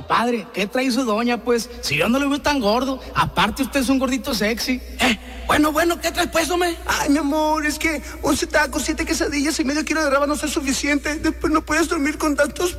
Padre, ¿qué trae su doña, pues? Si yo no lo veo tan gordo. Aparte, usted es un gordito sexy. Bueno, ¿qué traes, pues, hombre? Ay, mi amor, es que 11 tacos, 7 quesadillas y medio kilo de rábano no es suficiente. Después no puedes dormir con tantos